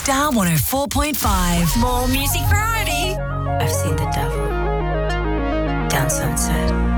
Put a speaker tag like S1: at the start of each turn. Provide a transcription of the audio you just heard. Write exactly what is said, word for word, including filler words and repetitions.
S1: Star one oh four point five.
S2: More music variety.
S3: I've seen the devil down Sunset.